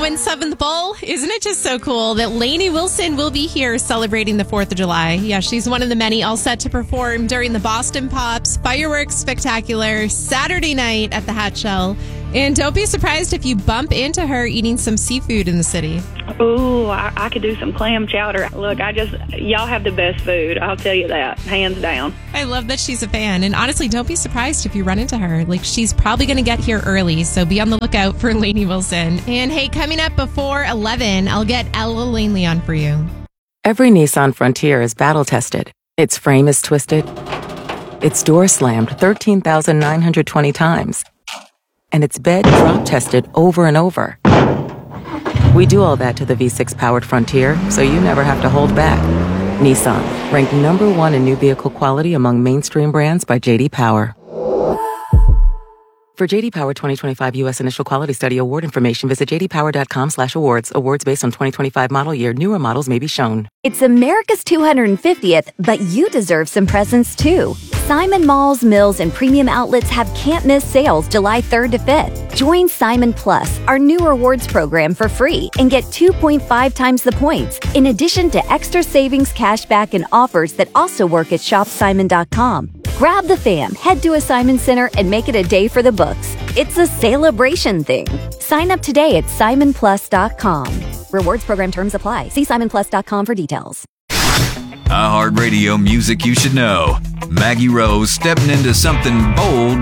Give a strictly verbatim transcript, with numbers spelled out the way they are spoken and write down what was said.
win seventh bowl. Isn't it just so cool that Lainey Wilson will be here celebrating the fourth of July? Yeah, she's one of the many all set to perform during the Boston Pops Fireworks Spectacular Saturday night at the Hat Shell. And don't be surprised if you bump into her eating some seafood in the city. Ooh, I, I could do some clam chowder. Look, I just, y'all have the best food. I'll tell you that, hands down. I love that she's a fan. And honestly, don't be surprised if you run into her. Like, she's probably going to get here early, so be on the lookout for Lainey Wilson. And hey, coming up before eleven, I'll get Ella Langley on for you. Every Nissan Frontier is battle-tested. Its frame is twisted. Its door slammed thirteen thousand nine hundred twenty times. And its bed drop-tested over and over. We do all that to the V six powered Frontier, so you never have to hold back. Nissan, ranked number one in new vehicle quality among mainstream brands by J D Power. For J D Power twenty twenty-five U S Initial Quality Study award information, visit j d power dot com slash awards. Awards based on twenty twenty-five model year. Newer models may be shown. It's America's two hundred fiftieth, but you deserve some presents too. Simon Malls, Mills, and Premium Outlets have can't-miss sales July third to fifth. Join Simon Plus, our new rewards program, for free and get two point five times the points, in addition to extra savings, cashback, and offers that also work at shop simon dot com. Grab the fam, head to a Simon Center, and make it a day for the books. It's a celebration thing. Sign up today at simon plus dot com. Rewards program terms apply. See simon plus dot com for details. iHeartRadio music you should know. Maggie Rose stepping into something bold